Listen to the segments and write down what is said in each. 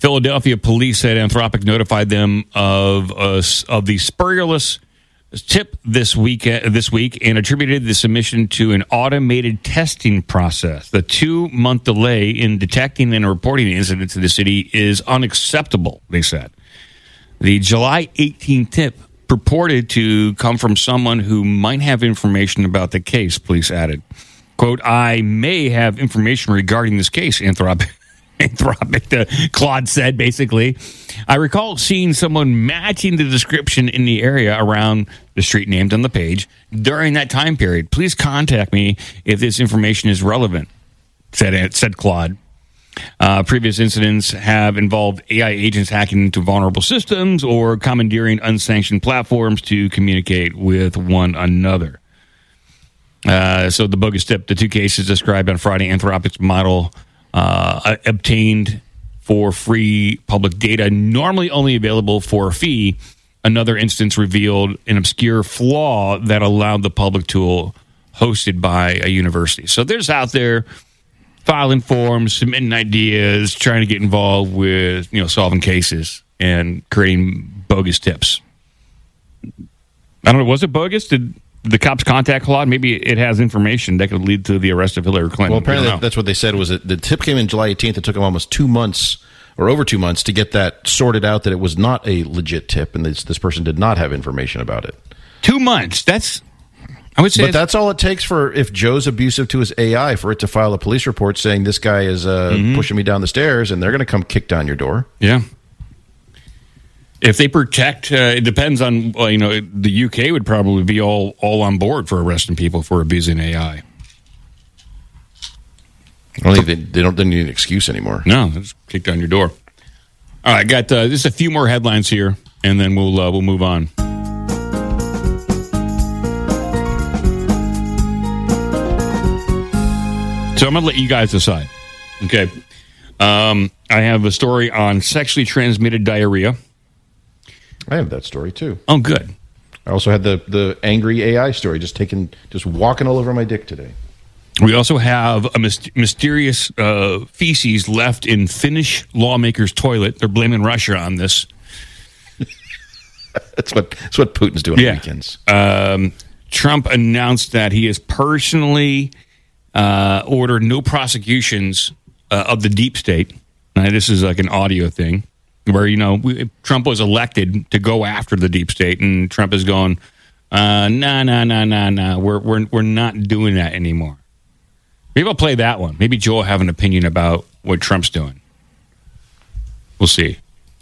Philadelphia police said Anthropic notified them of the spurious tip this week and attributed the submission to an automated testing process. The 2-month delay in detecting and reporting the incident to the city is unacceptable, they said. The July 18th tip purported to come from someone who might have information about the case, police added. Quote, I may have information regarding this case, Anthropic, Claude said, basically. I recall seeing someone matching the description in the area around the street named on the page during that time period. Please contact me if this information is relevant, said Claude. Previous incidents have involved AI agents hacking into vulnerable systems or commandeering unsanctioned platforms to communicate with one another. So the bogus tip, the two cases described on Friday, Anthropic's model obtained for free public data, normally only available for a fee. Another instance revealed an obscure flaw that allowed the public tool hosted by a university. So there's out there filing forms, submitting ideas, trying to get involved with, solving cases and creating bogus tips. I don't know, was it bogus? Did the cops contact Claude? Maybe it has information that could lead to the arrest of Hillary Clinton. Well, apparently that's what they said, was that the tip came in July 18th. It took them almost 2 months or over 2 months to get that sorted out, that it was not a legit tip and this person did not have information about it. 2 months. I would say, but that's all it takes for, if Joe's abusive to his AI, for it to file a police report saying this guy is pushing me down the stairs, and they're going to come kick down your door. Yeah. If they protect, it depends on, the UK would probably be all on board for arresting people for abusing AI. I don't think they don't need an excuse anymore. No, just kick down your door. All right, got just a few more headlines here, and then we'll move on. So I'm going to let you guys decide. Okay. I have a story on sexually transmitted diarrhea. I have that story too. Oh, good. I also had the angry AI story, just walking all over my dick today. We also have a mysterious feces left in Finnish lawmakers' toilet. They're blaming Russia on this. That's what Putin's doing on weekends. Trump announced that he has personally ordered no prosecutions of the deep state. Now, this is like an audio thing where, Trump was elected to go after the deep state, and Trump is going, no. We're not doing that anymore. Maybe I'll play that one. Maybe Joe will have an opinion about what Trump's doing. We'll see.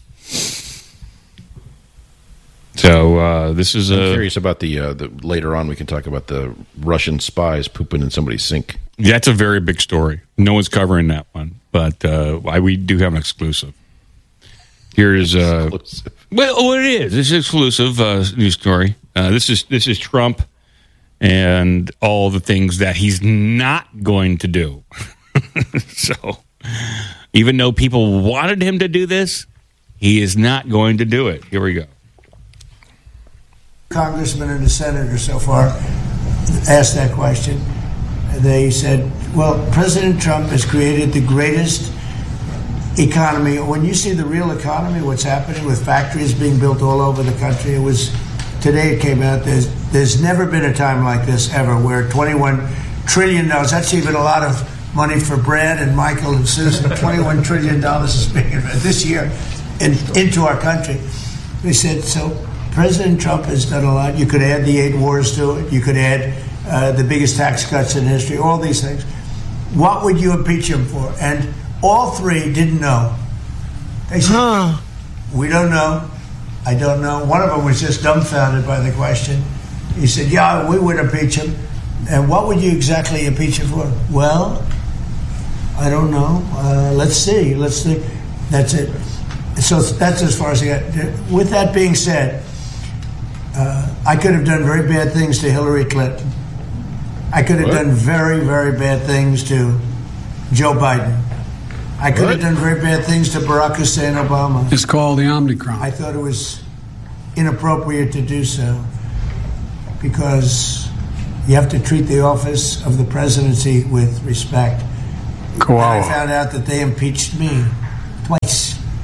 So this is I'm curious about the later on we can talk about the Russian spies pooping in somebody's sink. That's a very big story. No one's covering that one, but we do have an exclusive. Here's exclusive. Well, it is. This is exclusive news story. This is Trump and all the things that he's not going to do. So, even though people wanted him to do this, he is not going to do it. Here we go. Congressman and a senator so far asked that question. They said, well, President Trump has created the greatest economy. When you see the real economy, what's happening with factories being built all over the country, today it came out, there's never been a time like this ever, where $21 trillion, that's even a lot of money for Brad and Michael and Susan, $21 trillion is being invested this year into our country. They said, so President Trump has done a lot. You could add the 8 wars to it. You could add the biggest tax cuts in history, all these things. What would you impeach him for? And all three didn't know. They said, we don't know. I don't know. One of them was just dumbfounded by the question. He said, yeah, we would impeach him. And what would you exactly impeach him for? Well, I don't know. Let's see. That's it. So that's as far as I got. With that being said, I could have done very bad things to Hillary Clinton. I could have done very, very bad things to Joe Biden. I could have done very bad things to Barack Hussein Obama. It's called the Omicron. I thought it was inappropriate to do so because you have to treat the office of the presidency with respect. Koala. And I found out that they impeached me twice.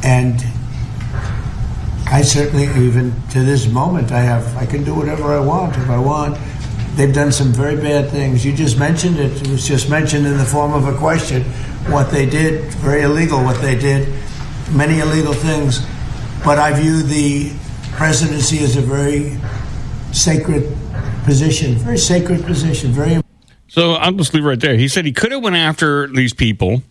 And I certainly, even to this moment, I can do whatever I want if I want. They've done some very bad things. You just mentioned it. It was just mentioned in the form of a question. What they did, very illegal what they did, many illegal things. But I view the presidency as a very sacred position, very sacred position, very. So I'll just leave right there. He said he could have went after these people,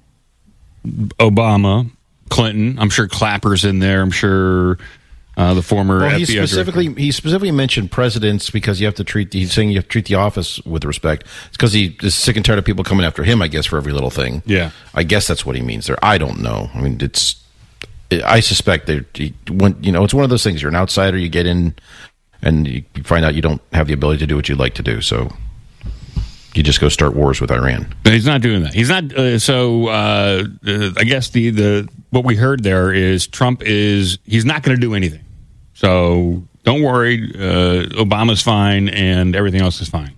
Obama, Clinton. I'm sure Clapper's in there. I'm sure the former. Well, FBI he specifically mentioned presidents because he's saying you have to treat the office with respect. It's because he is sick and tired of people coming after him, I guess, for every little thing. Yeah, I guess that's what he means there. I don't know. I mean, I suspect it's one of those things. You're an outsider. You get in, and you find out you don't have the ability to do what you'd like to do. So you just go start wars with Iran. But he's not doing that. He's not. I guess the what we heard there is he's not going to do anything. So don't worry. Obama's fine, and everything else is fine.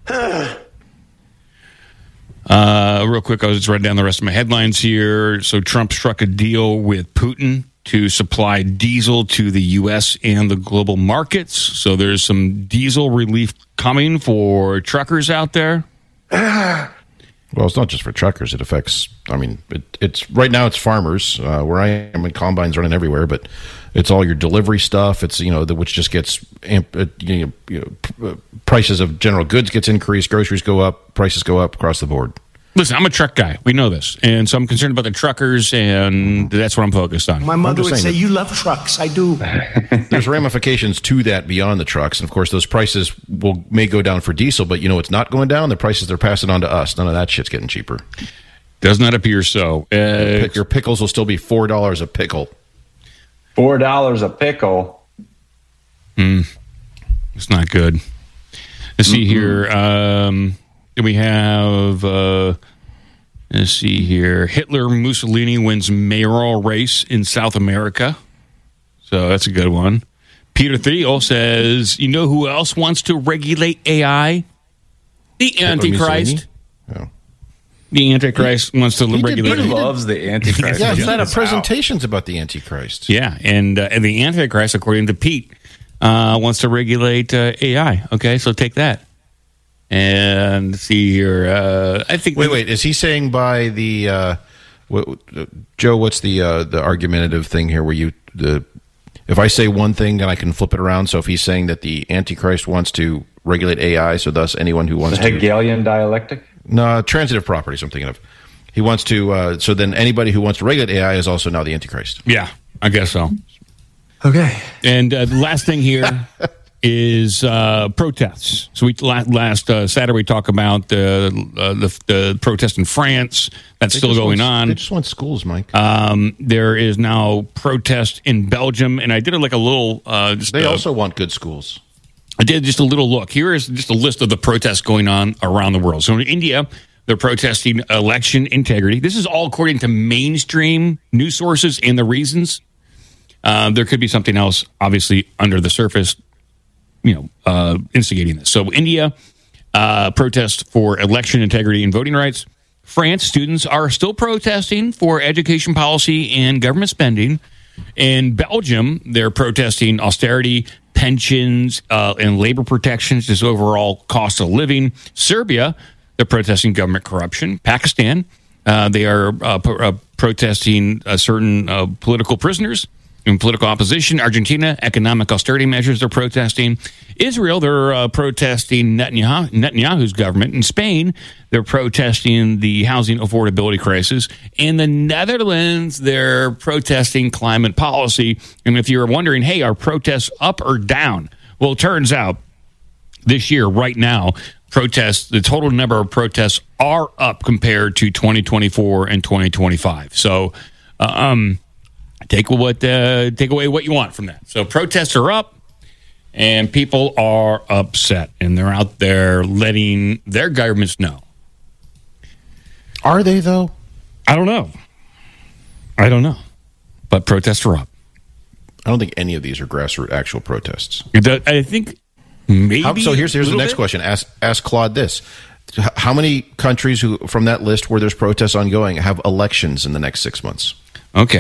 Real quick, I'll just run down the rest of my headlines here. So Trump struck a deal with Putin to supply diesel to the U.S. and the global markets. So there's some diesel relief coming for truckers out there. Well, it's not just for truckers. It affects. I mean, it's right now. It's farmers. Where I am, in combines running everywhere, but it's all your delivery stuff. It's which just gets prices of general goods gets increased. Groceries go up. Prices go up across the board. Listen, I'm a truck guy. We know this. And so I'm concerned about the truckers, and that's what I'm focused on. My mother would say, you love trucks. I do. There's ramifications to that beyond the trucks. And, of course, those prices may go down for diesel, but it's not going down. The prices they're passing on to us. None of that shit's getting cheaper. Does not appear so. Your pickles will still be $4 a pickle. $4 a pickle? It's not good. Let's see here. We have, let's see here. Hitler Mussolini wins mayoral race in South America. So that's a good one. Peter Thiel says, you know who else wants to regulate AI? The Antichrist. Oh. The Antichrist wants to regulate He loves the Antichrist. Yeah, he's had presentations about the Antichrist. Yeah, and the Antichrist, according to Pete, wants to regulate AI. Okay, so take that. And see here, I think. Wait. Is he saying by the Joe? What's the argumentative thing here? Where if I say one thing, then I can flip it around. So if he's saying that the Antichrist wants to regulate AI, so thus anyone who wants the Hegelian dialectic. No, transitive properties. I'm thinking of. He wants to. So then anybody who wants to regulate AI is also now the Antichrist. Yeah, I guess so. Okay. And the last thing here. Is protests. So last Saturday we talked about the protest in France. That's still going on. They just want schools, Mike. There is now protest in Belgium, and I did a little. They also want good schools. I did just a little look. Here is just a list of the protests going on around the world. So in India, they're protesting election integrity. This is all according to mainstream news sources and the reasons. There could be something else, obviously, under the surface. Instigating this. So India, protest for election integrity and voting rights. France, students are still protesting for education policy and government spending. In Belgium, they're protesting austerity, pensions, and labor protections, just overall cost of living. Serbia, they're protesting government corruption. Pakistan, they are protesting certain political prisoners in political opposition. Argentina, economic austerity measures they're protesting. Israel, they're protesting Netanyahu's government. In Spain, they're protesting the housing affordability crisis. In the Netherlands, they're protesting climate policy. And if you're wondering, hey, are protests up or down? Well, it turns out this year, right now, the total number of protests are up compared to 2024 and 2025. So, take away what you want from that. So protests are up, and people are upset, and they're out there letting their governments know. Are they, though? I don't know. But protests are up. I don't think any of these are grassroots actual protests. I think maybe. So here's the next question. Ask Claude this. How many countries from that list where there's protests ongoing have elections in the next 6 months? Okay.